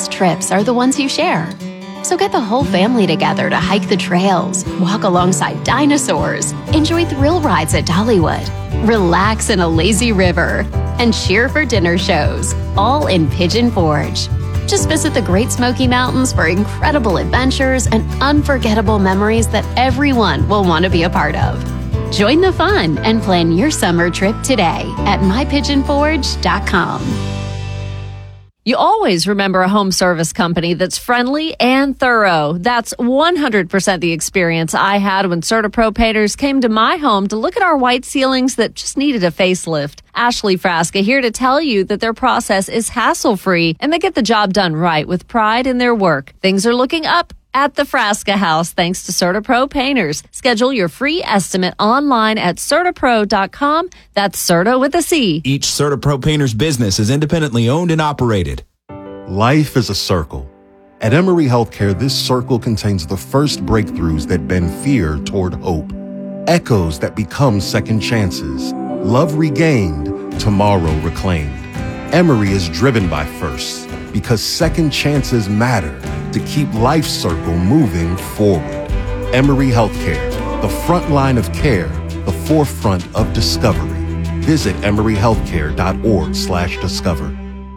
best trips are the ones you share. So get the whole family together to hike the trails, walk alongside dinosaurs, enjoy thrill rides at Dollywood, relax in a lazy river, and cheer for dinner shows, all in Pigeon Forge. Just visit the Great Smoky Mountains for incredible adventures and unforgettable memories that everyone will want to be a part of. Join the fun and plan your summer trip today at mypigeonforge.com. You always remember a home service company that's friendly and thorough. That's 100% the experience I had when CertaPro Painters came to my home to look at our white ceilings that just needed a facelift. Ashley Frasca here to tell you that their process is hassle-free and they get the job done right with pride in their work. Things are looking up at the Frasca House thanks to CertaPro Painters. Schedule your free estimate online at CertaPro.com. That's Certa with a C. Each CertaPro Painters business is independently owned and operated. Life is a circle. At Emory Healthcare, this circle contains the first breakthroughs that bend fear toward hope, echoes that become second chances, love regained, tomorrow reclaimed. Emory is driven by firsts because second chances matter to keep life's circle moving forward. Emory Healthcare, the front line of care, the forefront of discovery. Visit emoryhealthcare.org/discover.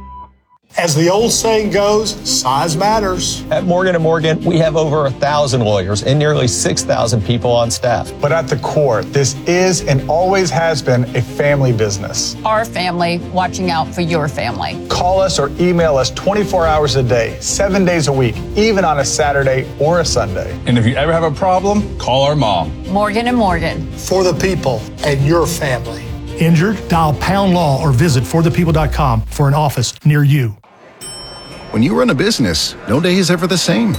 As the old saying goes, size matters. At Morgan & Morgan, we have over 1,000 lawyers and nearly 6,000 people on staff. But at the core, this is and always has been a family business. Our family watching out for your family. Call us or email us 24 hours a day, 7 days a week, even on a Saturday or a Sunday. And if you ever have a problem, call our mom. Morgan & Morgan. For the people and your family. Injured? Dial Pound Law or visit forthepeople.com for an office near you. When you run a business, no day is ever the same.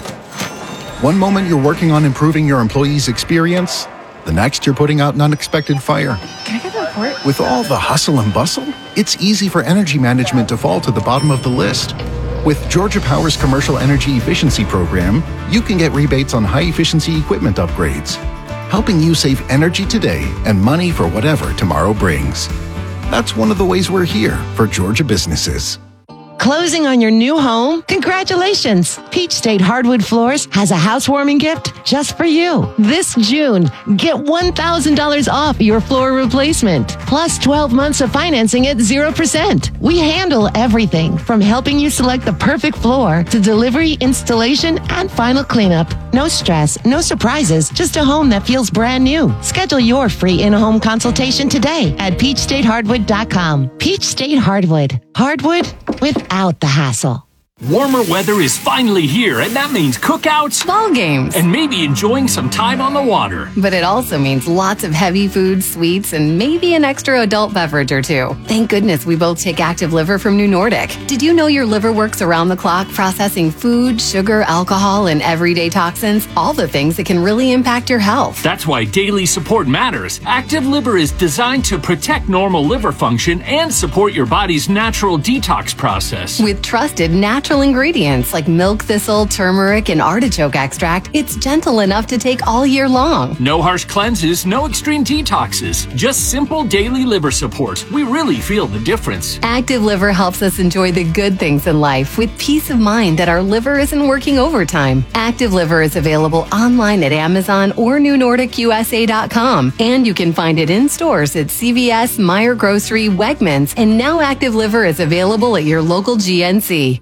One moment you're working on improving your employees' experience, the next you're putting out an unexpected fire. Can I get a report? With all the hustle and bustle, it's easy for energy management to fall to the bottom of the list. With Georgia Power's Commercial Energy Efficiency Program, you can get rebates on high-efficiency equipment upgrades, helping you save energy today and money for whatever tomorrow brings. That's one of the ways we're here for Georgia businesses. Closing on your new home? Congratulations! Peach State Hardwood Floors has a housewarming gift just for you. This June, get $1,000 off your floor replacement, plus 12 months of financing at 0%. We handle everything from helping you select the perfect floor to delivery, installation, and final cleanup. No stress, no surprises, just a home that feels brand new. Schedule your free in-home consultation today at peachstatehardwood.com. Peach State Hardwood. Hardwood without the hassle. Warmer weather is finally here, and that means cookouts, ball games, and maybe enjoying some time on the water. But it also means lots of heavy foods, sweets, and maybe an extra adult beverage or two. Thank goodness we both take Active Liver from New Nordic. Did you know your liver works around the clock processing food, sugar, alcohol, and everyday toxins? All the things that can really impact your health. That's why daily support matters. Active Liver is designed to protect normal liver function and support your body's natural detox process. With trusted natural ingredients like milk thistle, turmeric, and artichoke extract, it's gentle enough to take all year long. No harsh cleanses, no extreme detoxes, just simple daily liver support. We really feel the difference. Active Liver helps us enjoy the good things in life with peace of mind that our liver isn't working overtime. Active Liver is available online at Amazon or NewNordicUSA.com, and you can find it in stores at CVS, Meijer Grocery, Wegmans, and now Active Liver is available at your local GNC.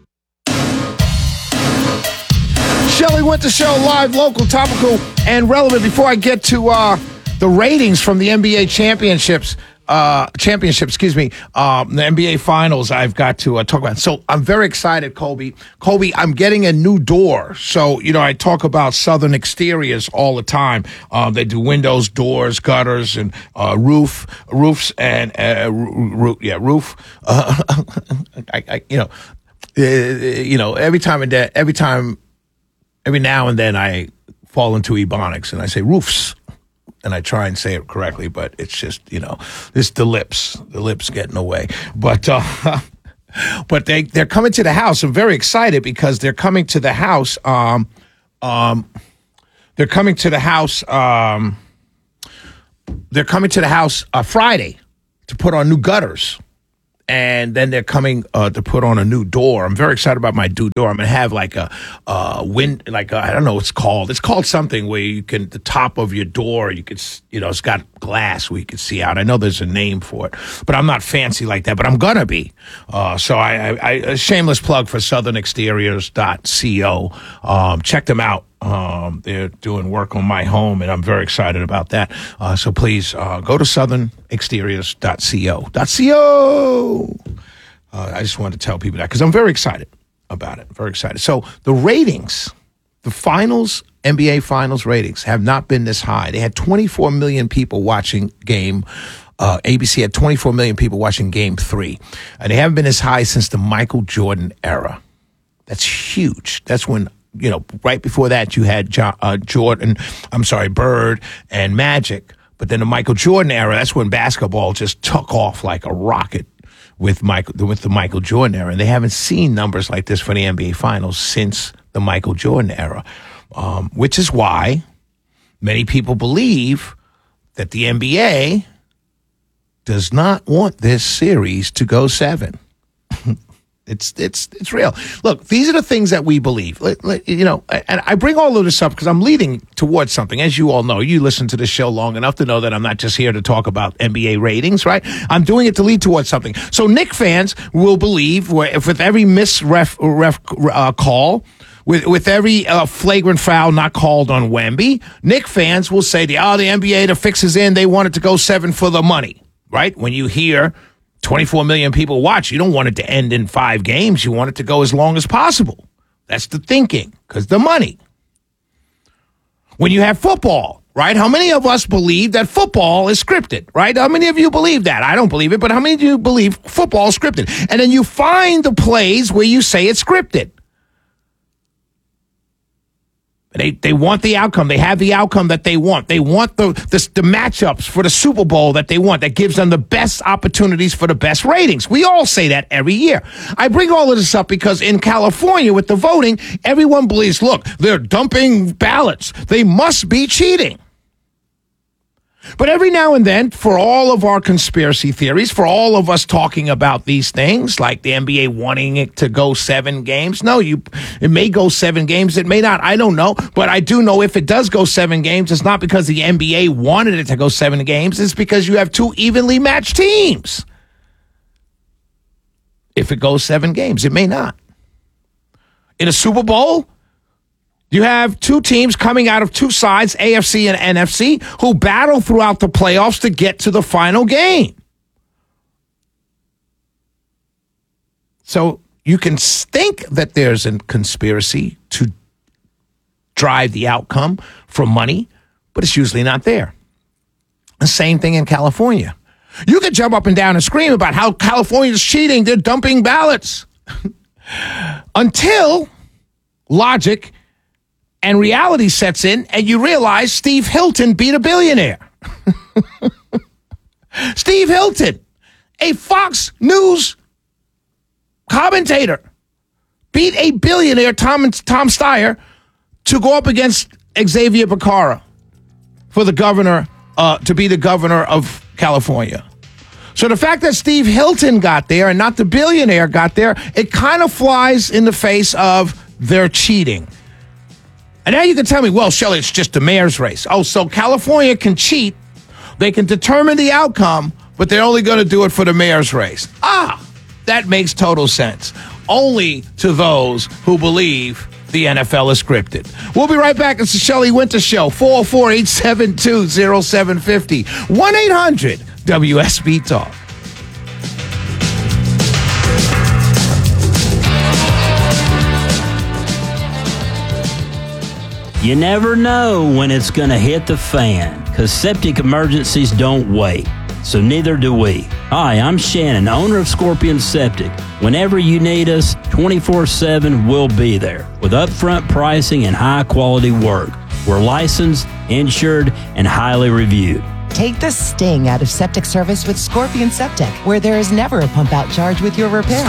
Shelley Winter Show, live, local, topical, and relevant. Before I get to the ratings from the NBA championships, the NBA finals, I've got to talk about. So I'm very excited, Colby. Colby, I'm getting a new door. So, I talk about Southern Exteriors all the time. They do windows, doors, gutters, and roofs, and roof. Every now and then I fall into Ebonics and I say roofs, and I try and say it correctly, but it's just, it's the lips get in the way. But they're coming to the house. I'm very excited because they're coming to the house. They're coming to the house Friday to put on new gutters. and then they're coming to put on a new door. I'm very excited about my new door. I'm going to have like a wind, I don't know what it's called. It's called something where you can, the top of your door, you could, it's got glass where you can see out. I know there's a name for it, but I'm not fancy like that, but I'm going to be. So I a shameless plug for southernexteriors.co. Check them out. They're doing work on my home, and I'm very excited about that. So please go to southernexteriors.co. I just wanted to tell people that because I'm very excited about it. Very excited. So the ratings, the finals, NBA finals ratings have not been this high. They had 24 million people watching ABC had 24 million people watching Game 3, and they haven't been as high since the Michael Jordan era. That's huge. That's when, right before that you had Bird and Magic, but then the Michael Jordan era, that's when basketball just took off like a rocket with the Michael Jordan era. And they haven't seen numbers like this for the NBA Finals since the Michael Jordan era, which is why many people believe that the NBA does not want this series to go 7. It's real. Look, these are the things that we believe. And I bring all of this up because I'm leading towards something. As you all know, you listen to this show long enough to know that I'm not just here to talk about NBA ratings, right? I'm doing it to lead towards something. So Knicks fans will believe with every ref call, with every flagrant foul not called on Wemby, Knicks fans will say, the NBA, the fix is in. They want it to go 7 for the money. Right? When you hear 24 million people watch, you don't want it to end in 5 games. You want it to go as long as possible. That's the thinking, because the money. When you have football, right? How many of us believe that football is scripted, right? How many of you believe that? I don't believe it, but how many of you believe football is scripted? And then you find the plays where you say it's scripted. They want the outcome. They have the outcome that they want. They want the matchups for the Super Bowl that they want. That gives them the best opportunities for the best ratings. We all say that every year. I bring all of this up because in California with the voting, everyone believes, look, they're dumping ballots. They must be cheating. But every now and then, for all of our conspiracy theories, for all of us talking about these things, like the NBA wanting it to go 7 games, it may go 7 games, it may not, I don't know. But I do know if it does go 7 games, it's not because the NBA wanted it to go 7 games, it's because you have 2 evenly matched teams. If it goes 7 games, it may not. In a Super Bowl, you have 2 teams coming out of 2 sides, AFC and NFC, who battle throughout the playoffs to get to the final game. So you can think that there's a conspiracy to drive the outcome for money, but it's usually not there. The same thing in California. You could jump up and down and scream about how California's cheating, they're dumping ballots. Until logic and reality sets in, and you realize Steve Hilton beat a billionaire. Steve Hilton, a Fox News commentator, beat a billionaire, Tom Steyer, to go up against Xavier Becerra for the governor, to be the governor of California. So the fact that Steve Hilton got there and not the billionaire got there, it kind of flies in the face of their cheating. And now you can tell me, well, Shelley, it's just the mayor's race. Oh, so California can cheat. They can determine the outcome, but they're only going to do it for the mayor's race. That makes total sense. Only to those who believe the NFL is scripted. We'll be right back. It's the Shelley Winter Show, 404-872-0750, 1-800-WSB-TALK. You never know when it's going to hit the fan, because septic emergencies don't wait. So neither do we. Hi, I'm Shannon, owner of Scorpion Septic. Whenever you need us, 24/7, we'll be there with upfront pricing and high-quality work. We're licensed, insured, and highly reviewed. Take the sting out of septic service with Scorpion Septic, where there is never a pump-out charge with your repair.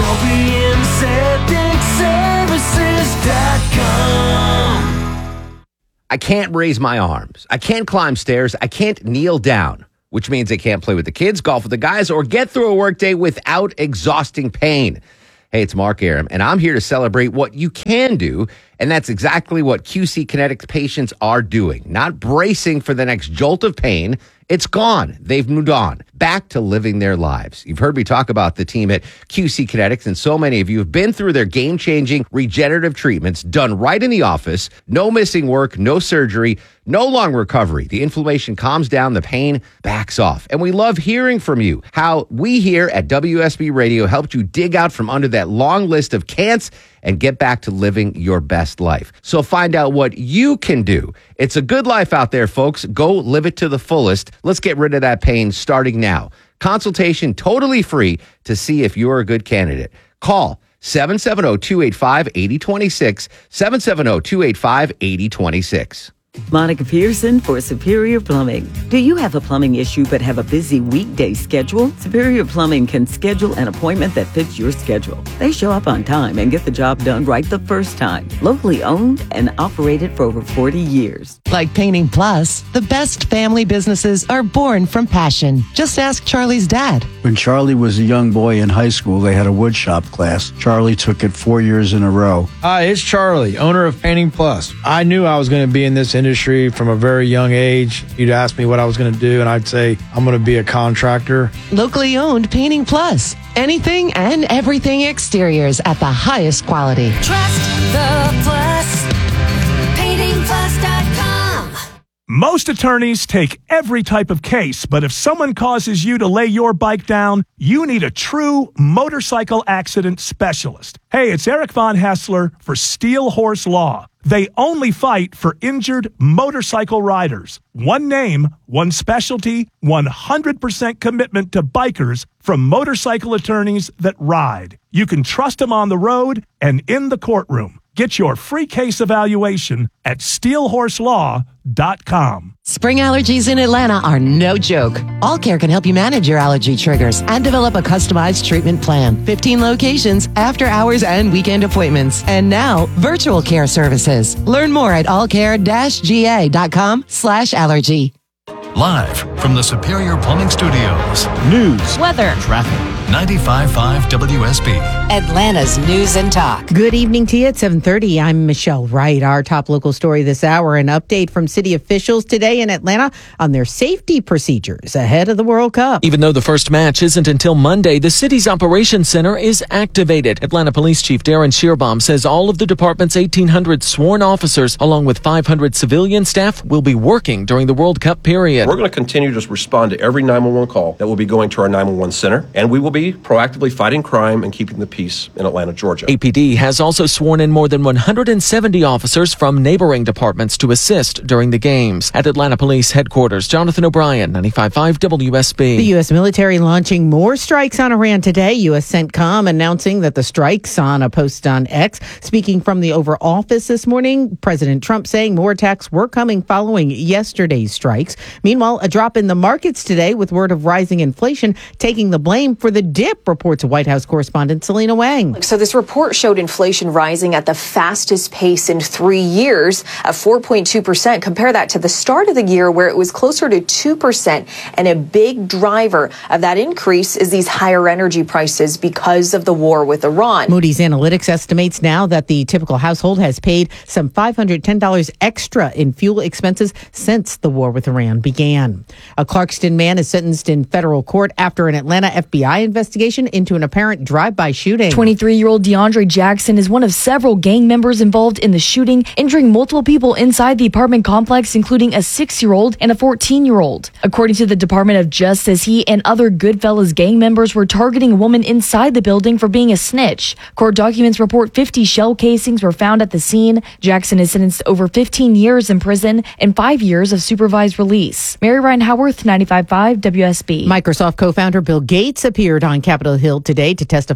ScorpionSepticServices.com. I can't raise my arms. I can't climb stairs. I can't kneel down. which means they can't play with the kids, golf with the guys, or get through a workday without exhausting pain. Hey, it's Mark Aram, and I'm here to celebrate what you can do, and that's exactly what QC Kinetics patients are doing. Not bracing for the next jolt of pain. It's gone. They've moved on. Back to living their lives. You've heard me talk about the team at QC Kinetics, and so many of you have been through their game-changing regenerative treatments done right in the office. No missing work, no surgery, no long recovery. The inflammation calms down, the pain backs off. And we love hearing from you. How we here at WSB Radio helped you dig out from under that long list of can'ts and get back to living your best life. So find out what you can do. It's a good life out there, folks. Go live it to the fullest. Let's get rid of that pain starting now. Consultation totally free to see if you're a good candidate. Call 770-285-8026, 770-285-8026. Monica Pearson for Superior Plumbing. Do you have a plumbing issue but have a busy weekday schedule? Superior Plumbing can schedule an appointment that fits your schedule. They show up on time and get the job done right the first time. Locally owned and operated for over 40 years. Like Painting Plus, the best family businesses are born from passion. Just ask Charlie's dad. When Charlie was a young boy in high school, they had a woodshop class. Charlie took it 4 years in a row. Hi, it's Charlie, owner of Painting Plus. I knew I was going to be in this industry from a very young age. You'd ask me what I was going to do, and I'd say, I'm going to be a contractor. Locally owned Painting Plus. Anything and everything exteriors at the highest quality. Trust the Plus. PaintingPlus.com. Most attorneys take every type of case, but if someone causes you to lay your bike down, you need a true motorcycle accident specialist. Hey, it's Eric Von Hassler for Steel Horse Law. They only fight for injured motorcycle riders. One name, one specialty, 100% commitment to bikers from motorcycle attorneys that ride. You can trust them on the road and in the courtroom. Get your free case evaluation at steelhorselaw.com. Spring allergies in Atlanta are no joke. All Care can help you manage your allergy triggers and develop a customized treatment plan. 15 locations, after hours and weekend appointments. And now, virtual care services. Learn more at allcare-ga.com/allergy. Live from the Superior Plumbing Studios. News, weather, traffic. 95.5 WSB. Atlanta's News and Talk. Good evening to you at 7:30. I'm Michelle Wright. Our top local story this hour, an update from city officials today in Atlanta on their safety procedures ahead of the World Cup. Even though the first match isn't until Monday, the city's operations center is activated. Atlanta Police Chief Darren Shearbaum says all of the department's 1,800 sworn officers, along with 500 civilian staff, will be working during the World Cup period. We're going to continue to respond to every 911 call that will be going to our 911 center, and we will be proactively fighting crime and keeping the peace in Atlanta, Georgia. APD has also sworn in more than 170 officers from neighboring departments to assist during the games. At Atlanta Police Headquarters, Jonathan O'Brien, 95.5 WSB. The U.S. military launching more strikes on Iran today. U.S. CENTCOM announcing that the strikes on a post on X. Speaking from the Oval Office this morning, President Trump saying more attacks were coming following yesterday's strikes. Meanwhile, a drop in the markets today with word of rising inflation taking the blame for the dip, reports White House correspondent Selena Wang. So this report showed inflation rising at the fastest pace in 3 years at 4.2%. Compare that to the start of the year where it was closer to 2%. And a big driver of that increase is these higher energy prices because of the war with Iran. Moody's Analytics estimates now that the typical household has paid some $510 extra in fuel expenses since the war with Iran began. A Clarkston man is sentenced in federal court after an Atlanta FBI investigation into an apparent drive-by shooting. 23-year-old DeAndre Jackson is one of several gang members involved in the shooting, injuring multiple people inside the apartment complex, including a 6-year-old and a 14-year-old. According to the Department of Justice, he and other Goodfellas gang members were targeting a woman inside the building for being a snitch. Court documents report 50 shell casings were found at the scene. Jackson is sentenced to over 15 years in prison and 5 years of supervised release. Mary Ryan Howarth, 95.5 WSB. Microsoft co-founder Bill Gates appeared on Capitol Hill today to testify before the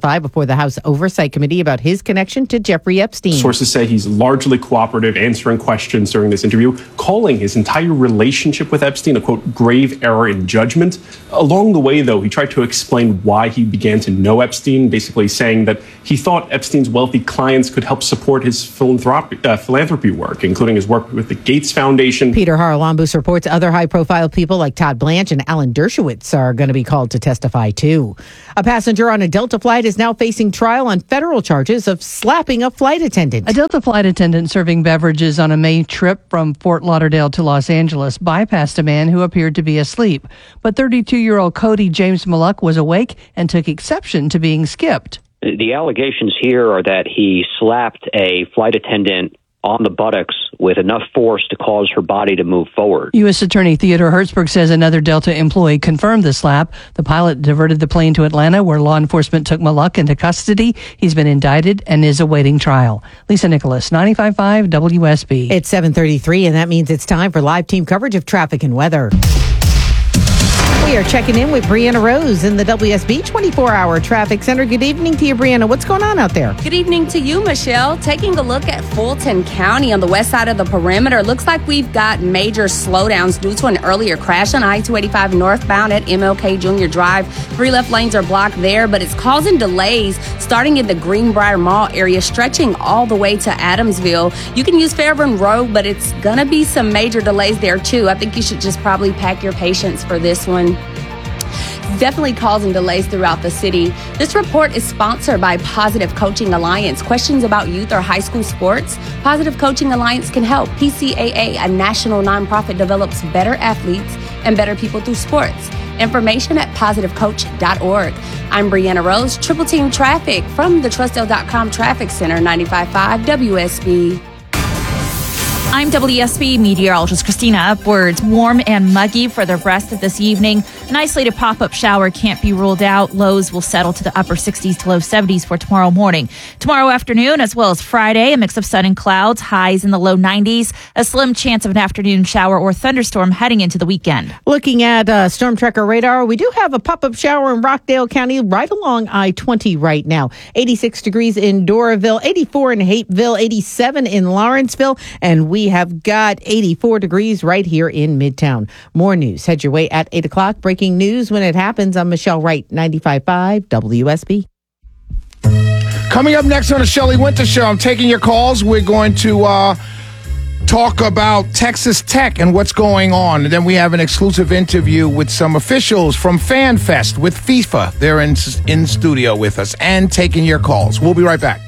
the House Oversight Committee about his connection to Jeffrey Epstein. Sources say he's largely cooperative, answering questions during this interview, calling his entire relationship with Epstein a, quote, grave error in judgment. Along the way, though, he tried to explain why he began to know Epstein, basically saying that he thought Epstein's wealthy clients could help support his philanthropy work, including his work with the Gates Foundation. Peter Haralambous reports other high-profile people like Todd Blanche and Alan Dershowitz are going to be called to testify, too. A passenger on a Delta flight is now facing trial on federal charges of slapping a flight attendant. A Delta flight attendant serving beverages on a May trip from Fort Lauderdale to Los Angeles bypassed a man who appeared to be asleep. But 32-year-old Cody James Malluck was awake and took exception to being skipped. The allegations here are that he slapped a flight attendant on the buttocks with enough force to cause her body to move forward. U.S. Attorney Theodore Hertzberg says another Delta employee confirmed the slap. The pilot diverted the plane to Atlanta, where law enforcement took Malluck into custody. He's been indicted and is awaiting trial. Lisa Nicholas, 95.5 WSB. It's 7:33, and that means it's time for live team coverage of traffic and weather. We are checking in with Brianna Rose in the WSB 24-hour traffic center. Good evening to you, Brianna. What's going on out there? Good evening to you, Michelle. Taking a look at Fulton County on the west side of the perimeter, looks like we've got major slowdowns due to an earlier crash on I-285 northbound at MLK Junior Drive. 3 left lanes are blocked there, but it's causing delays starting in the Greenbrier Mall area, stretching all the way to Adamsville. You can use Fairburn Road, but it's going to be some major delays there, too. I think you should just probably pack your patience for this one. Definitely causing delays throughout the city. This report is sponsored by Positive Coaching Alliance. Questions about youth or high school sports? Positive Coaching Alliance can help. PCAA, a national nonprofit, develops better athletes and better people through sports. Information at positivecoach.org. I'm Brianna Rose, Triple Team Traffic from the Trustdale.com Traffic Center, 95.5 WSB. I'm WSB meteorologist Christina Upwards. Warm and muggy for the rest of this evening. An isolated pop-up shower can't be ruled out. Lows will settle to the upper 60s to low 70s for tomorrow morning. Tomorrow afternoon, as well as Friday, a mix of sun and clouds, highs in the low 90s. A slim chance of an afternoon shower or thunderstorm heading into the weekend. Looking at Storm Tracker radar, we do have a pop-up shower in Rockdale County right along I-20 right now. 86 degrees in Doraville, 84 in Hapeville, 87 in Lawrenceville, and we have got 84 degrees right here in Midtown. More news. Head your way at 8 o'clock. Breaking news when it happens. I'm Michelle Wright, 95.5 WSB. Coming up next on the Shelley Winter Show, I'm taking your calls. We're going to talk about Texas Tech and what's going on. And then we have an exclusive interview with some officials from FanFest with FIFA. They're in studio with us and taking your calls. We'll be right back.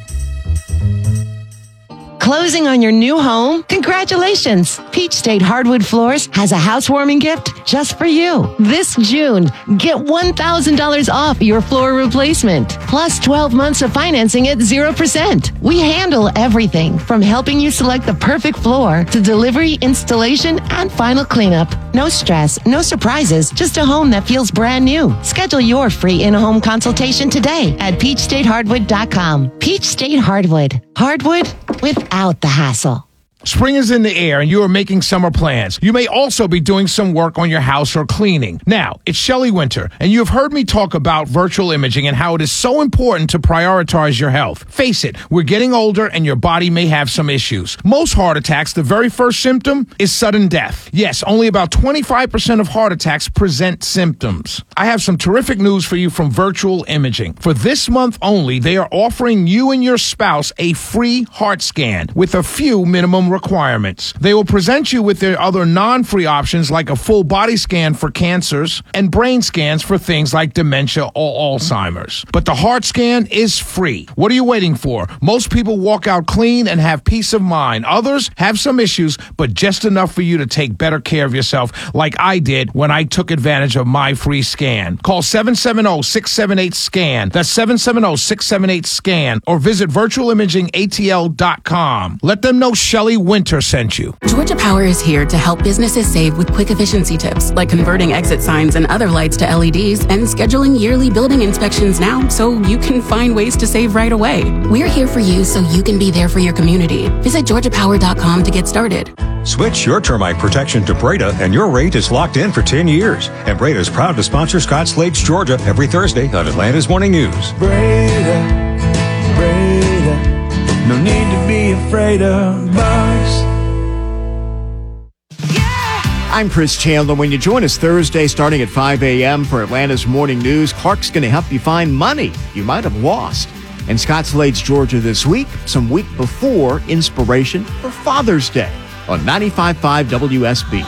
Closing on your new home? Congratulations! Peach State Hardwood Floors has a housewarming gift just for you. This June, get $1,000 off your floor replacement, plus 12 months of financing at 0%. We handle everything from helping you select the perfect floor to delivery, installation, and final cleanup. No stress, no surprises, just a home that feels brand new. Schedule your free in-home consultation today at peachstatehardwood.com. Peach State Hardwood. Hardwood without the hassle. Spring is in the air and you are making summer plans. You may also be doing some work on your house or cleaning. Now, it's Shelley Winter, and you have heard me talk about virtual imaging and how it is so important to prioritize your health. Face it, we're getting older and your body may have some issues. Most heart attacks, the very first symptom is sudden death. Yes, only about 25% of heart attacks present symptoms. I have some terrific news for you from Virtual Imaging. For this month only, they are offering you and your spouse a free heart scan with a few minimum requirements. They will present you with their other non-free options like a full body scan for cancers and brain scans for things like dementia or Alzheimer's. But the heart scan is free. What are you waiting for? Most people walk out clean and have peace of mind. Others have some issues, but just enough for you to take better care of yourself like I did when I took advantage of my free scan. Call 770-678-SCAN. That's 770-678-SCAN or visit virtualimagingatl.com. Let them know Shelley Winter sent you. Georgia Power is here to help businesses save with quick efficiency tips like converting exit signs and other lights to LEDs and scheduling yearly building inspections now so you can find ways to save right away. We're here for you so you can be there for your community. Visit georgiapower.com to get started. Switch your termite protection to Breda and your rate is locked in for 10 years. And Breda is proud to sponsor Scott Slade's Georgia every Thursday on Atlanta's Morning News. Breda afraid of bugs. I'm Chris Chandler. When you join us Thursday starting at 5 a.m. for Atlanta's Morning News, Clark's going to help you find money you might have lost. And Scott Slade's Georgia This Week, some week before inspiration for Father's Day on 95.5 WSB.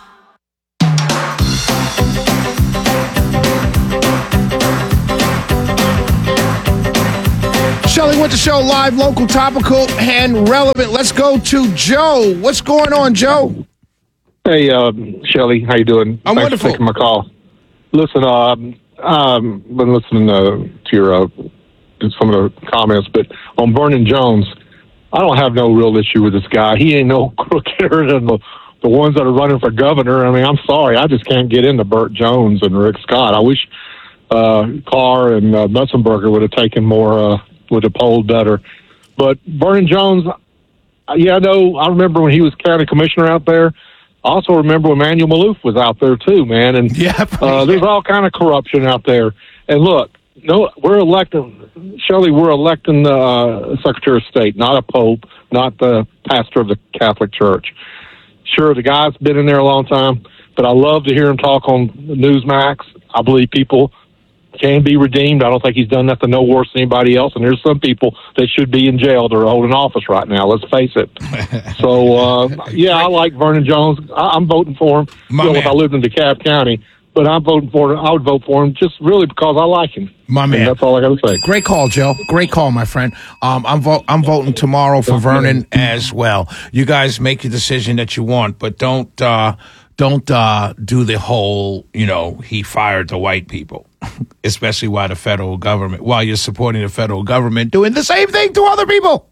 Shelley Winter Show, live, local, topical, and relevant. Let's go to Joe. What's going on, Joe? Hey, Shelley, how you doing? I'm Thanks wonderful. for taking my call. Listen, been listening to your some of the comments, but on Vernon Jones, I don't have no real issue with this guy. He ain't no crooker than the ones that are running for governor. I mean, I'm sorry, I just can't get into Burt Jones and Rick Scott. I wish Carr and Metzenberger would have taken more, would have polled better. But Vernon Jones, yeah, I remember when he was county commissioner out there. I also remember when Manuel Maloof was out there too, man. And there's all kind of corruption out there. And look, we're electing, Shelley, we're electing the Secretary of State, not a pope, not the pastor of the Catholic Church. Sure, the guy's been in there a long time, but I love to hear him talk on Newsmax. I believe people can be redeemed. I don't think he's done nothing no worse than anybody else. And there's some people that should be in jail that are holding office right now. Let's face it. So, yeah, I like Vernon Jones. I'm voting for him. If I lived in DeKalb County, but I'm voting for him. I would vote for him just really because I like him. My man. And that's all I got to say. Great call, Joe. Great call, my friend. I'm voting tomorrow for Vernon as well. You guys make your decision that you want, but don't do the whole, he fired the white people, especially while you're supporting the federal government doing the same thing to other people.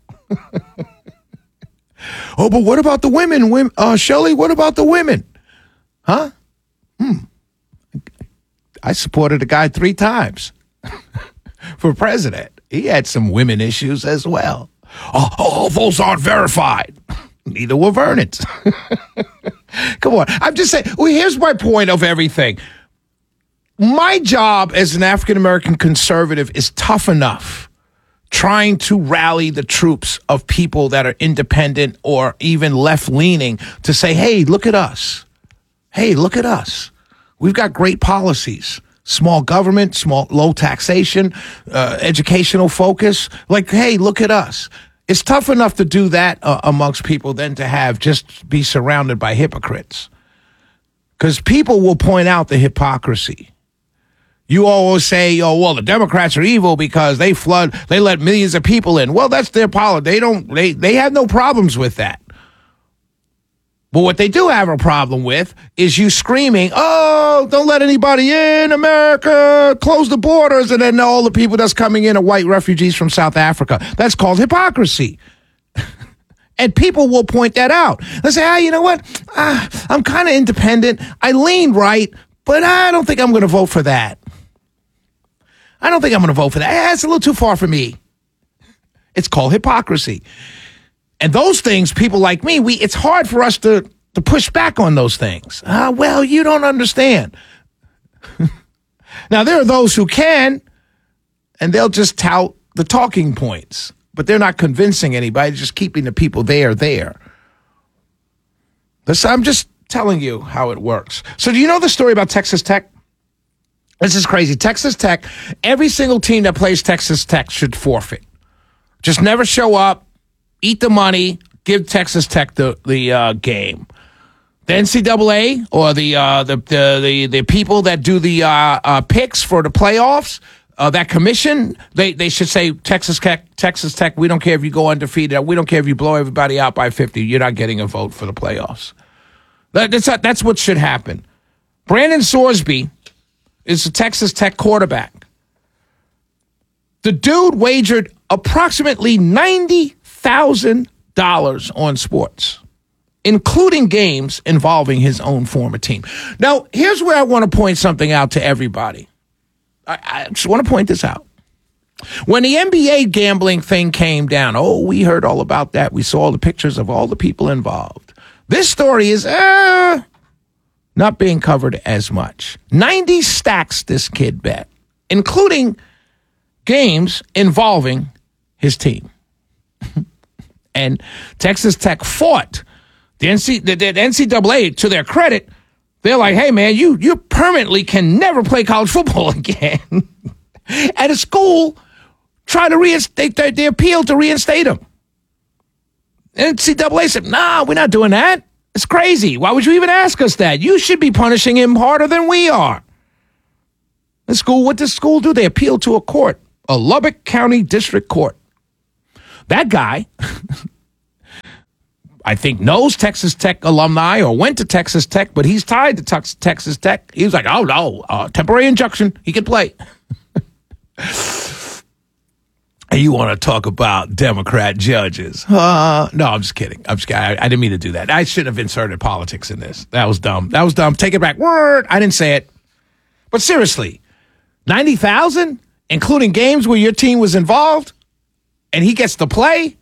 Oh, but what about the women? Shelley, what about the women? Huh? I supported a guy 3 times for president. He had some women issues as well. Oh, those aren't verified. Neither were Vernon's. Come on. I'm just saying, here's my point of everything. My job as an African-American conservative is tough enough trying to rally the troops of people that are independent or even left-leaning to say, hey, look at us. Hey, look at us. We've got great policies. Small government, low taxation, educational focus. Like, hey, look at us. It's tough enough to do that amongst people than to just be surrounded by hypocrites. Because people will point out the hypocrisy. You always say, the Democrats are evil because they let millions of people in. Well, that's their policy. They have no problems with that. But what they do have a problem with is you screaming, oh, don't let anybody in, America, close the borders, and then all the people that's coming in are white refugees from South Africa. That's called hypocrisy. And people will point that out. They say, you know what? I'm kind of independent. I lean right, but I don't think I'm going to vote for that. I don't think I'm going to vote for that. It's a little too far for me. It's called hypocrisy. And those things, people like me, it's hard for us to push back on those things. Well, you don't understand. Now, there are those who can, and they'll just tout the talking points, but they're not convincing anybody, just keeping the people there. I'm just telling you how it works. So do you know the story about Texas Tech? This is crazy. Texas Tech, every single team that plays Texas Tech should forfeit. Just never show up. Eat the money, give Texas Tech the game. The NCAA or the people that do the picks for the playoffs, that commission, they should say Texas Tech. We don't care if you go undefeated. We don't care if you blow everybody out by 50. You're not getting a vote for the playoffs. That's what should happen. Brandon Sorsby is a Texas Tech quarterback. The dude wagered approximately $90,000 on sports, including games involving his own former team. Now, here's where I want to point something out to everybody. I just want to point this out. When the NBA gambling thing came down, we heard all about that. We saw all the pictures of all the people involved. This story is not being covered as much. 90 stacks this kid bet, including games involving his team. And Texas Tech fought. The NCAA, to their credit, they're like, hey, man, you permanently can never play college football again. And the school tried to reinstate, they appealed to reinstate him. NCAA said, nah, we're not doing that. It's crazy. Why would you even ask us that? You should be punishing him harder than we are. The school, what does school do? They appealed to a court, a Lubbock County District Court. That guy, I think, knows Texas Tech alumni or went to Texas Tech, but he's tied to Texas Tech. He was like, oh, no, temporary injunction. He can play. And you want to talk about Democrat judges? No, I'm just kidding. I didn't mean to do that. I shouldn't have inserted politics in this. That was dumb. Take it back. Word. I didn't say it. But seriously, 90,000, including games where your team was involved, and he gets to play?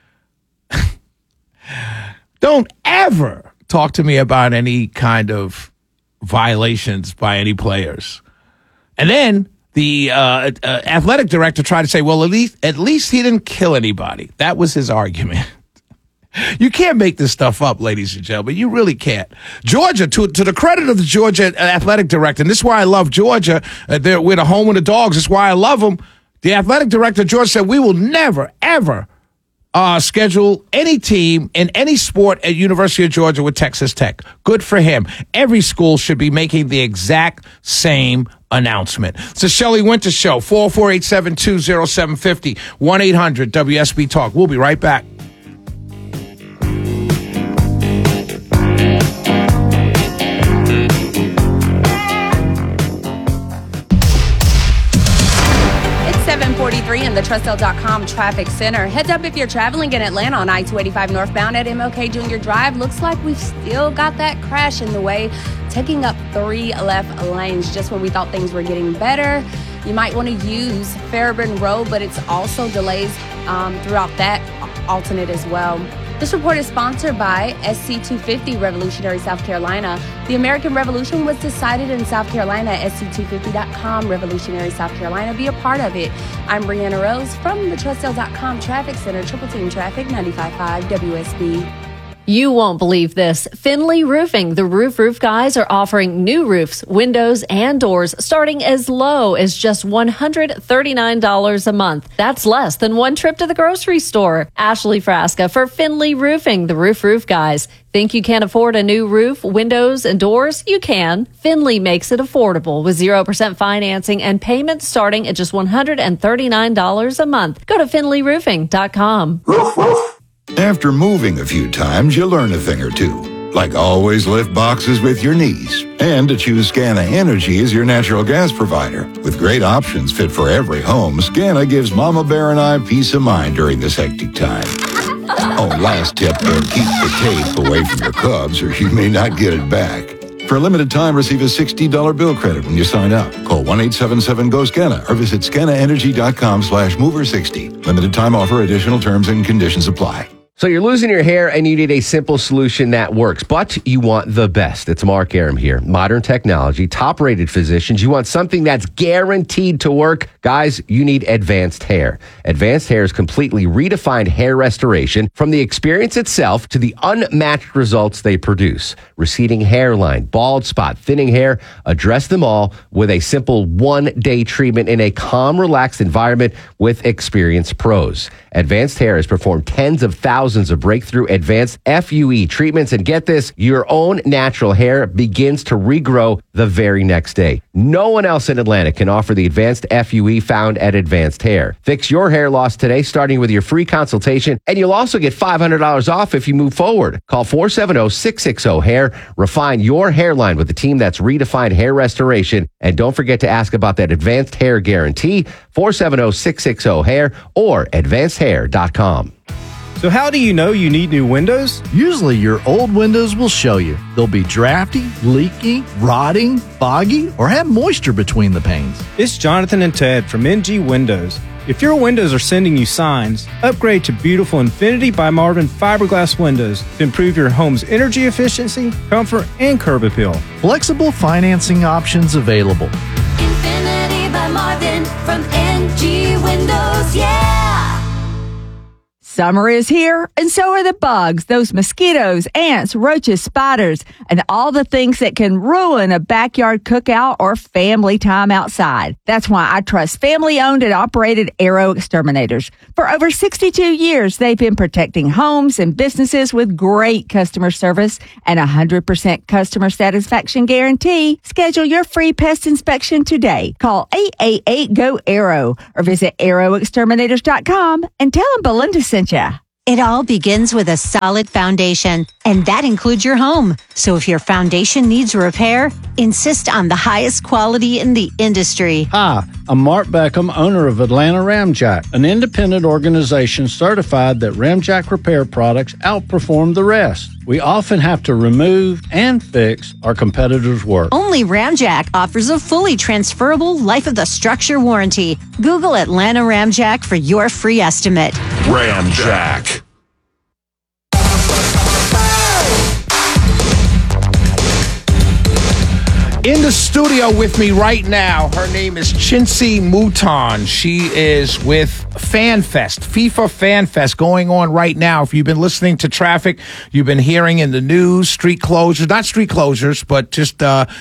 Don't ever talk to me about any kind of violations by any players. And then the athletic director tried to say, well, at least he didn't kill anybody. That was his argument. You can't make this stuff up, ladies and gentlemen. You really can't. Georgia, to the credit of the Georgia athletic director, and this is why I love Georgia. We're the home of the dogs. That's why I love them. The athletic director, Georgia, said, we will never, ever schedule any team in any sport at University of Georgia with Texas Tech. Good for him. Every school should be making the exact same announcement. It's the Shelley Winter Show, 448-720-750, 1-800-WSB Talk. We'll be right back. In the Trussell.com traffic center. Heads up if you're traveling in Atlanta on I-285 northbound at MLK Junior Drive. Looks like we've still got that crash in the way, taking up 3 left lanes just when we thought things were getting better. You might want to use Fairburn Road, but it's also delays throughout that alternate as well. This report is sponsored by SC250 Revolutionary South Carolina. The American Revolution was decided in South Carolina. SC250.com Revolutionary South Carolina. Be a part of it. I'm Brianna Rose from the Trussell.com Traffic Center. Triple Team Traffic, 95.5 WSB. You won't believe this. Finley Roofing, the roof guys, are offering new roofs, windows, and doors starting as low as just $139 a month. That's less than one trip to the grocery store. Ashley Frasca for Finley Roofing, the roof guys. Think you can't afford a new roof, windows, and doors? You can. Finley makes it affordable with 0% financing and payments starting at just $139 a month. Go to finleyroofing.com. After moving a few times, you learn a thing or two, like always lift boxes with your knees, and to choose Scana Energy as your natural gas provider. With great options fit for every home, Scana gives Mama Bear and I peace of mind during this hectic time. Oh, last tip, keep the tape away from your Cubs or you may not get it back. For a limited time, receive a $60 bill credit when you sign up. Call 1-877-GO-SCANA or visit scanaenergy.com/mover60. Limited time offer. Additional terms and conditions apply. So you're losing your hair and you need a simple solution that works, but you want the best. It's Mark Arum here. Modern technology, top-rated physicians. You want something that's guaranteed to work. Guys, you need Advanced Hair. Advanced Hair's completely redefined hair restoration, from the experience itself to the unmatched results they produce. Receding hairline, bald spot, thinning hair, address them all with a simple one-day treatment in a calm, relaxed environment with experienced pros. Advanced Hair has performed tens of thousands of breakthrough advanced FUE treatments, and get this, your own natural hair begins to regrow the very next day. No one else in Atlanta can offer the advanced FUE found at Advanced Hair. Fix your hair loss today, starting with your free consultation, and you'll also get $500 off if you move forward. Call 470-660-HAIR. Refine your hairline with a team that's redefined hair restoration, and don't forget to ask about that Advanced Hair Guarantee, 470-660-HAIR or advancedhair.com. So how do you know you need new windows? Usually your old windows will show you. They'll be drafty, leaky, rotting, foggy, or have moisture between the panes. It's Jonathan and Ted from NG Windows. If your windows are sending you signs, upgrade to beautiful Infinity by Marvin fiberglass windows to improve your home's energy efficiency, comfort, and curb appeal. Flexible financing options available. Infinity by Marvin from NG Windows, yeah! Summer is here, and so are the bugs, those mosquitoes, ants, roaches, spiders, and all the things that can ruin a backyard cookout or family time outside. That's why I trust family-owned and operated Arrow Exterminators. For over 62 years, they've been protecting homes and businesses with great customer service and 100% customer satisfaction guarantee. Schedule your free pest inspection today. Call 888-GO-ARROW or visit arrowexterminators.com and tell them Belinda sent you. It all begins with a solid foundation, and that includes your home. So if your foundation needs repair, insist on the highest quality in the industry. Hi, I'm Mark Beckham, owner of Atlanta Ramjack, an independent organization certified that Ramjack repair products outperform the rest. We often have to remove and fix our competitors' work. Only Ramjack offers a fully transferable life of the structure warranty. Google Atlanta Ramjack for your free estimate. Ramjack. In the studio with me right now, her name is Chincy Mouton. She is with FanFest, FIFA FanFest, going on right now. If you've been listening to traffic, you've been hearing in the news, street closures, not street closures, but just,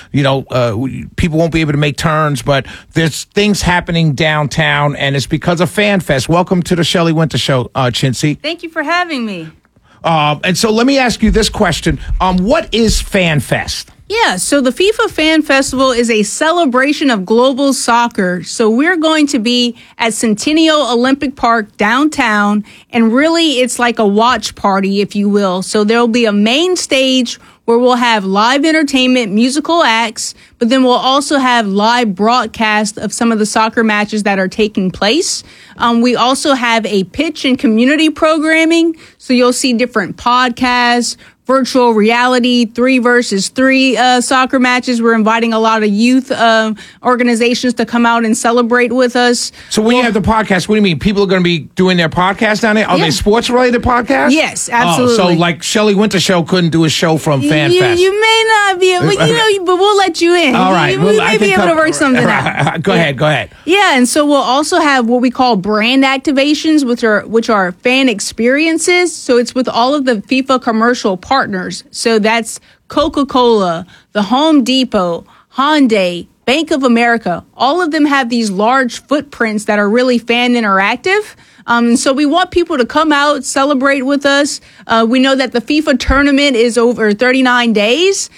people won't be able to make turns, but there's things happening downtown, and it's because of FanFest. Welcome to the Shelley Winter Show, Chincy. Thank you for having me. And so let me ask you this question. What is FanFest? Yeah, so the FIFA Fan Festival is a celebration of global soccer. So we're going to be at Centennial Olympic Park downtown, and really it's like a watch party, if you will. So there'll be a main stage where we'll have live entertainment, musical acts, but then we'll also have live broadcast of some of the soccer matches that are taking place. We also have a pitch and community programming, so you'll see different podcasts, virtual reality, 3-versus-3 soccer matches. We're inviting a lot of youth organizations to come out and celebrate with us. So when you have the podcast, what do you mean? People are going to be doing their podcast down there? Are they sports-related podcasts? Yes, absolutely. So like Shelley Winter Show couldn't do a show from FanFest. You may not be able, but we'll let you in. All right. We may be able to work something out. Go ahead. Yeah, and so we'll also have what we call brand activations, which are fan experiences. So it's with all of the FIFA commercial partners. So that's Coca-Cola, the Home Depot, Hyundai, Bank of America. All of them have these large footprints that are really fan interactive. So we want people to come out, celebrate with us. We know that the FIFA tournament is over 39 days.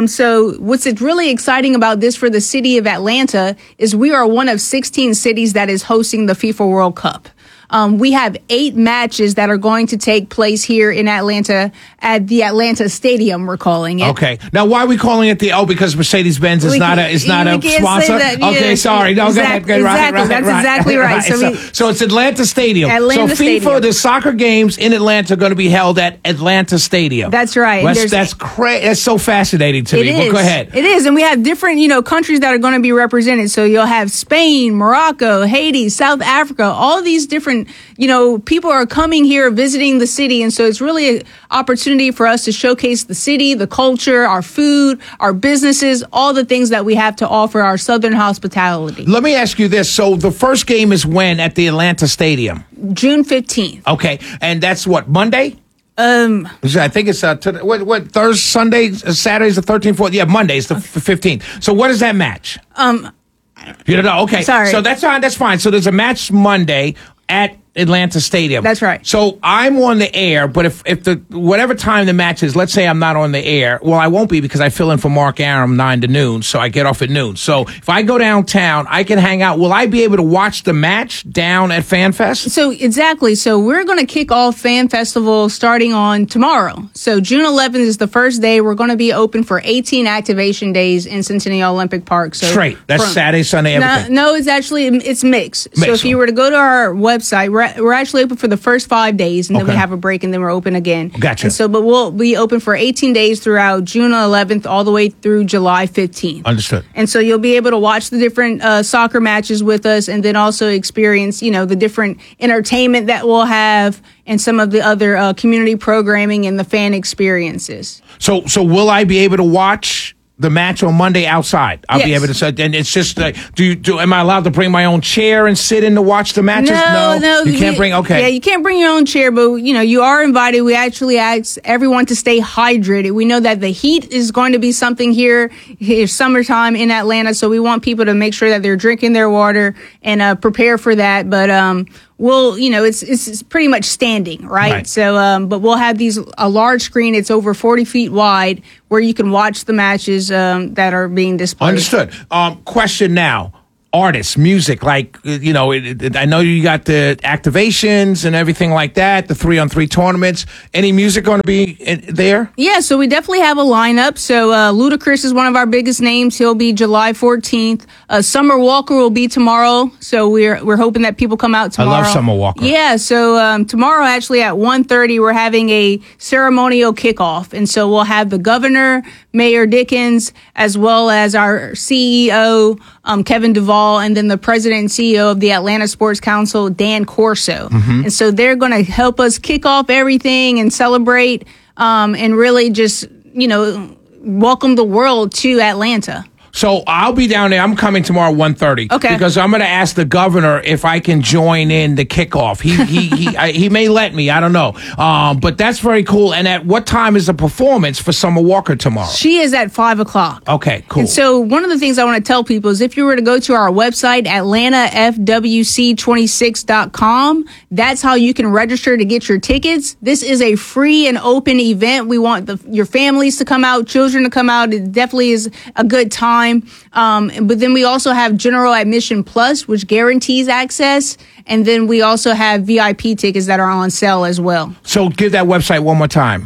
So what's really exciting about this for the city of Atlanta is we are one of 16 cities that is hosting the FIFA World Cup. We have 8 matches that are going to take place here in Atlanta at the Atlanta Stadium, we're calling it. Okay. Now, why are we calling it because Mercedes-Benz is not a sponsor? Okay, sorry. No, exactly. Right. That's exactly right. So it's Atlanta Stadium. Atlanta Stadium. The soccer games in Atlanta are going to be held at Atlanta Stadium. That's right. That's so fascinating to me. Well, go ahead. It is. And we have different, countries that are going to be represented. So you'll have Spain, Morocco, Haiti, South Africa, all these different people are coming here visiting the city. And so it's really an opportunity for us to showcase the city, the culture, our food, our businesses, all the things that we have to offer our Southern hospitality. Let me ask you this. So the first game is when at the Atlanta Stadium? June 15th. Okay. And that's what, Monday? I think it's Thursday, Sunday, Saturday's the 13th, 14th. Yeah, Monday's the 15th. So what is that match? You don't know? Okay. Sorry. So that's fine. So there's a match Monday at Atlanta Stadium. That's right. So I'm on the air, but if whatever time the match is, let's say I'm not on the air, well, I won't be because I fill in for Mark Aram 9 to noon, so I get off at noon. So if I go downtown, I can hang out. Will I be able to watch the match down at FanFest? So exactly. So we're going to kick off Fan Festival starting on tomorrow. So June 11th is the first day. We're going to be open for 18 activation days in Centennial Olympic Park. So straight. That's Saturday, Sunday, everything. No, it's mixed. So if you were to go to our website, we're actually open for the first 5 days, and then we have a break, and then we're open again. Gotcha. And so, but we'll be open for 18 days throughout June 11th all the way through July 15th. Understood. And so you'll be able to watch the different soccer matches with us, and then also experience, the different entertainment that we'll have and some of the other community programming and the fan experiences. So will I be able to watch the match on Monday outside. I'll be able to say, and it's just like, am I allowed to bring my own chair and sit in to watch the matches? No, you can't bring. Okay, yeah, you can't bring your own chair, but you are invited. We actually ask everyone to stay hydrated. We know that the heat is going to be something here summertime in Atlanta, so we want people to make sure that they're drinking their water and prepare for that. But it's pretty much standing, right? So, but we'll have a large screen. It's over 40 feet wide where you can watch the matches that are being displayed. Understood. Question now. Artists, music, like, I know you got the activations and everything like that, the 3-on-3 tournaments. Any music going to be there? Yeah, so we definitely have a lineup. So Ludacris is one of our biggest names. He'll be July 14th. Summer Walker will be tomorrow. So we're hoping that people come out tomorrow. I love Summer Walker. Yeah, so tomorrow actually at 1:30 we're having a ceremonial kickoff. And so we'll have the governor, Mayor Dickens, as well as our CEO, Kevin Duvall, and then the president and CEO of the Atlanta Sports Council, Dan Corso. Mm-hmm. And so they're going to help us kick off everything and celebrate and really just, welcome the world to Atlanta. So I'll be down there. I'm coming tomorrow 1:30. Okay. Because I'm going to ask the governor if I can join in the kickoff. He may let me. I don't know. But that's very cool. And at what time is the performance for Summer Walker tomorrow? She is at 5:00. Okay, cool. And so one of the things I want to tell people is if you were to go to our website, AtlantaFWC26.com, that's how you can register to get your tickets. This is a free and open event. We want your families to come out, children to come out. It definitely is a good time. But then we also have General Admission Plus, which guarantees access. And then we also have VIP tickets that are on sale as well. So give that website one more time.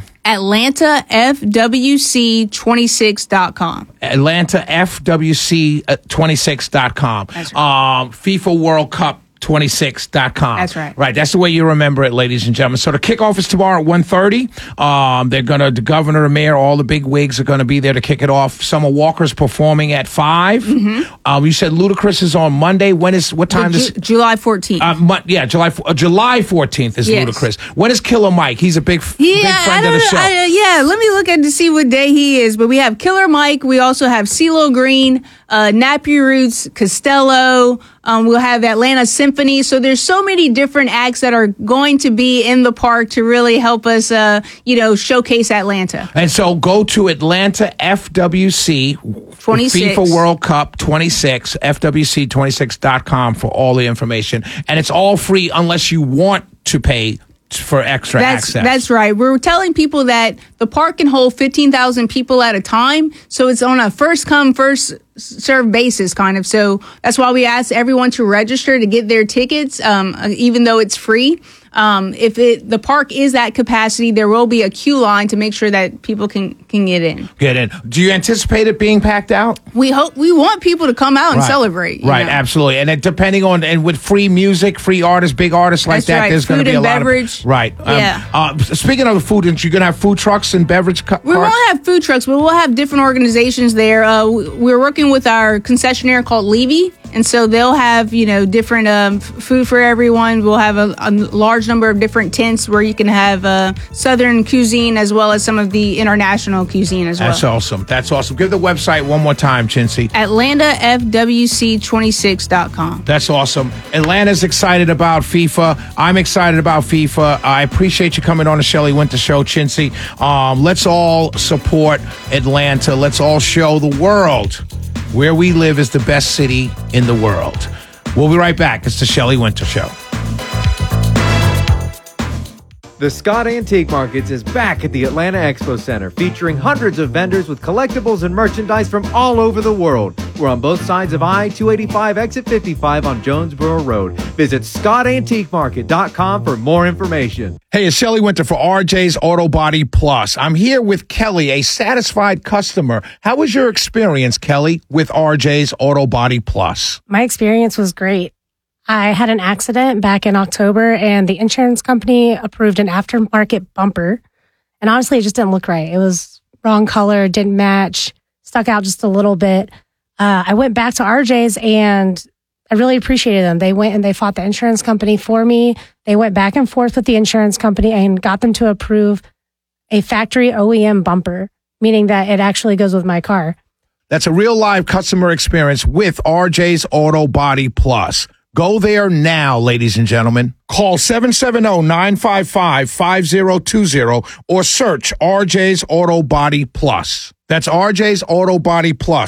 AtlantaFWC26.com. AtlantaFWC26.com. That's right. FIFA World Cup 26.com. That's right. Right. That's the way you remember it, ladies and gentlemen. So the kickoff is tomorrow at 1:30. The governor, the mayor, all the big wigs are going to be there to kick it off. Summer Walker's performing at 5. Mm-hmm. You said Ludacris is on Monday. What time is July 14th. July 14th is Yes. Ludacris. When is Killer Mike? He's a big friend of the show. Let me look to see what day he is. But we have Killer Mike. We also have CeeLo Green, Nappy Roots, Costello. We'll have Atlanta Symphony. So there's so many different acts that are going to be in the park to really help us, showcase Atlanta. And so go to Atlanta FWC 26. FIFA World Cup 26, FWC26.com for all the information. And it's all free unless you want to pay for extra access. That's right. We're telling people that the park can hold 15,000 people at a time. So it's on a first come, first serve basis kind of. So that's why we ask everyone to register to get their tickets, even though it's free. If the park is at capacity, there will be a queue line to make sure that people can get in. Get in. Do you anticipate it being packed out? We want people to come out and celebrate. Right, absolutely. And then depending on, and with free music, free artists, big artists like That's that, right. there's going to be a lot beverage. of... Right. Yeah. Speaking of the food, you're going to have food trucks and beverage carts? We won't have food trucks, but we'll have different organizations there. We're working with our concessionaire called Levy. And so they'll have, different food for everyone. We'll have a large number of different tents where you can have Southern cuisine as well as some of the international cuisine as well. That's awesome. That's awesome. Give the website one more time, Chincy. AtlantaFWC26.com. That's awesome. Atlanta's excited about FIFA. I'm excited about FIFA. I appreciate you coming on the Shelley Winter Show, Chincy. Let's all support Atlanta. Let's all show the world where we live is the best city in the world. We'll be right back. It's the Shelley Winter Show. The Scott Antique Markets is back at the Atlanta Expo Center, featuring hundreds of vendors with collectibles and merchandise from all over the world. We're on both sides of I-285 exit 55 on Jonesboro Road. Visit ScottAntiqueMarket.com for more information. Hey, it's Shelley Winter for RJ's Auto Body Plus. I'm here with Kelly, a satisfied customer. How was your experience, Kelly, with RJ's Auto Body Plus? My experience was great. I had an accident back in October, and the insurance company approved an aftermarket bumper. And honestly, it just didn't look right. It was wrong color, didn't match, stuck out just a little bit. I went back to RJ's, and I really appreciated them. They went and they fought the insurance company for me. They went back and forth with the insurance company and got them to approve a factory OEM bumper, meaning that it actually goes with my car. That's a real live customer experience with RJ's Auto Body Plus. Go there now, ladies and gentlemen. Call 770-955-5020 or search RJ's Auto Body Plus. That's RJ's Auto Body Plus,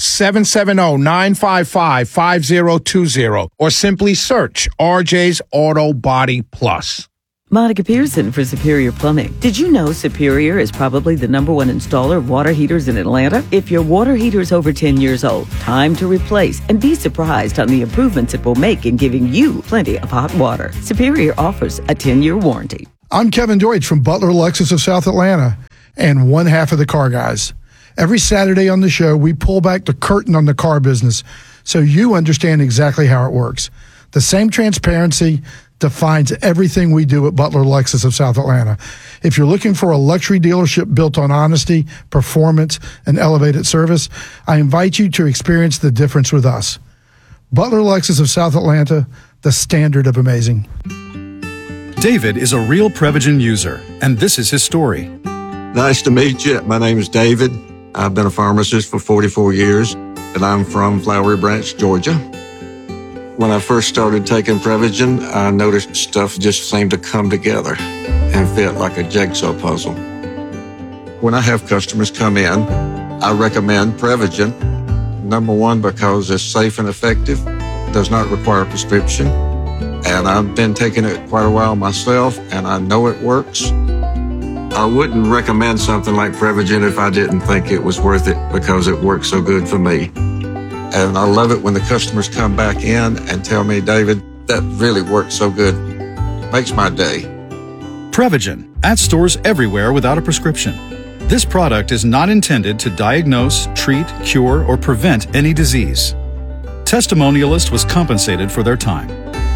770-955-5020 or simply search RJ's Auto Body Plus. Monica Pearson for Superior Plumbing. Did you know Superior is probably the #1 installer of water heaters in Atlanta? If your water heater is over 10 years old, time to replace and be surprised on the improvements it will make in giving you plenty of hot water. Superior offers a 10-year warranty. I'm Kevin Deutsch from Butler Lexus of South Atlanta and one half of the Car Guys. Every Saturday on the show, we pull back the curtain on the car business so you understand exactly how it works. The same transparency defines everything we do at Butler Lexus of South Atlanta. If you're looking for a luxury dealership built on honesty, performance, and elevated service, I invite you to experience the difference with us. Butler Lexus of South Atlanta, the standard of amazing. David is a real Prevagen user, and this is his story. Nice to meet you. My name is David. I've been a pharmacist for 44 years, and I'm from Flowery Branch, Georgia. When I first started taking Prevagen, I noticed stuff just seemed to come together and fit like a jigsaw puzzle. When I have customers come in, I recommend Prevagen. Number one, because it's safe and effective, does not require a prescription, and I've been taking it quite a while myself, and I know it works. I wouldn't recommend something like Prevagen if I didn't think it was worth it because it works so good for me. And I love it when the customers come back in and tell me, David, that really worked so good. Makes my day. Prevagen, at stores everywhere without a prescription. This product is not intended to diagnose, treat, cure, or prevent any disease. Testimonialist was compensated for their time.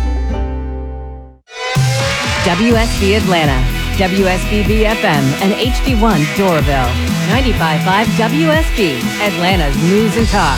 WSB Atlanta, WSBB FM, and HD1 Doraville. 95.5 WSB, Atlanta's News and Talk.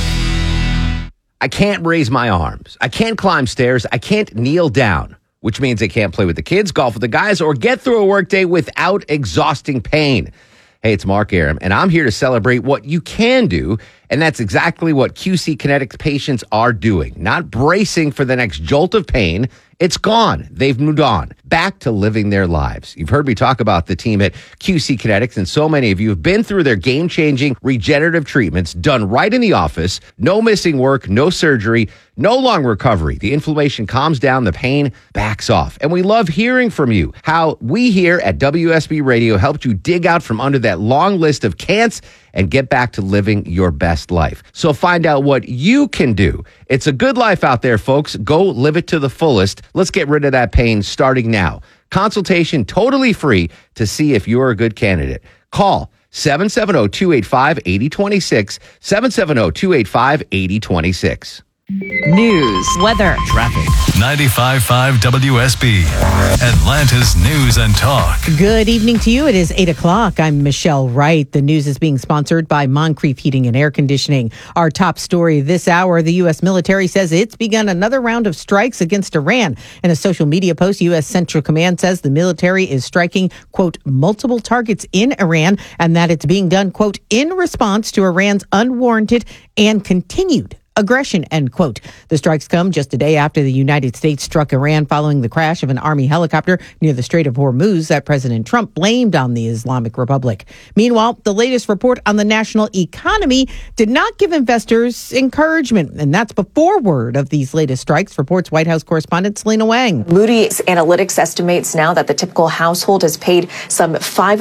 I can't raise my arms. I can't climb stairs. I can't kneel down, which means I can't play with the kids, golf with the guys, or get through a workday without exhausting pain. Hey, it's Mark Aram, and I'm here to celebrate what you can do, and that's exactly what QC Kinetics patients are doing. Not bracing for the next jolt of pain. It's gone. They've moved on. Back to living their lives. You've heard me talk about the team at QC Kinetics, and so many of you have been through their game-changing regenerative treatments done right in the office. No missing work, no surgery, no long recovery. The inflammation calms down, the pain backs off. And we love hearing from you. How we here at WSB Radio helped you dig out from under that long list of can'ts and get back to living your best life. So find out what you can do. It's a good life out there, folks. Go live it to the fullest. Let's get rid of that pain starting now. Consultation totally free to see if you're a good candidate. Call 770-285-8026, 770-285-8026. News, weather, traffic. 95.5 WSB, Atlanta's News and Talk. Good evening to you. It is 8 o'clock. I'm Michelle Wright. The news is being sponsored by Moncrief Heating and Air Conditioning. Our top story this hour, the U.S. military says it's begun another round of strikes against Iran. In a social media post, U.S. Central Command says the military is striking, quote, multiple targets in Iran, and that it's being done, quote, in response to Iran's unwarranted and continued aggression, end quote. The strikes come just a day after the United States struck Iran following the crash of an Army helicopter near the Strait of Hormuz that President Trump blamed on the Islamic Republic. Meanwhile, the latest report on the national economy did not give investors encouragement, and that's before word of these latest strikes, reports White House correspondent Selena Wang. Moody's Analytics estimates now that the typical household has paid some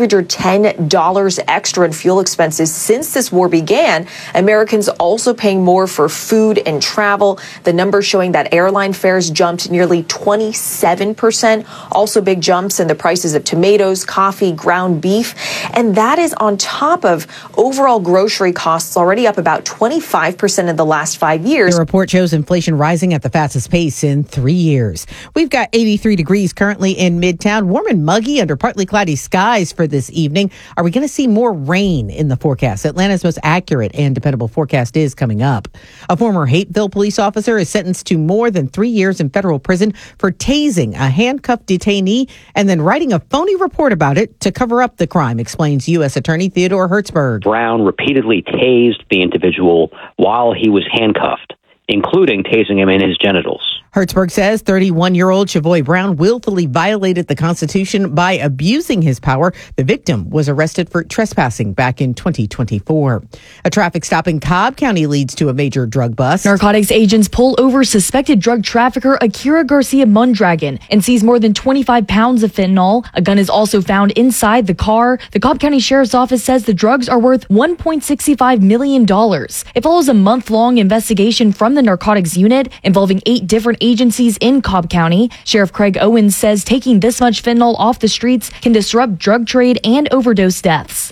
$510 extra in fuel expenses since this war began. Americans also paying more for food and travel. The numbers showing that airline fares jumped nearly 27%. Also big jumps in the prices of tomatoes, coffee, ground beef. And that is on top of overall grocery costs already up about 25% in the last 5 years. The report shows inflation rising at the fastest pace in 3 years. We've got 83 degrees currently in Midtown, warm and muggy under partly cloudy skies for this evening. Are we going to see more rain in the forecast? Atlanta's most accurate and dependable forecast is coming up. A former Hapeville police officer is sentenced to more than 3 years in federal prison for tasing a handcuffed detainee and then writing a phony report about it to cover up the crime, explains U.S. Attorney Theodore Hertzberg. Brown repeatedly tased the individual while he was handcuffed, including tasing him in his genitals. Hertzberg says 31-year-old Chavoy Brown willfully violated the Constitution by abusing his power. The victim was arrested for trespassing back in 2024. A traffic stop in Cobb County leads to a major drug bust. Narcotics agents pull over suspected drug trafficker Akira Garcia Mondragon and seize more than 25 pounds of fentanyl. A gun is also found inside the car. The Cobb County Sheriff's Office says the drugs are worth $1.65 million. It follows a month-long investigation from the narcotics unit involving 8 different agencies in Cobb County. Sheriff Craig Owens says taking this much fentanyl off the streets can disrupt drug trade and overdose deaths.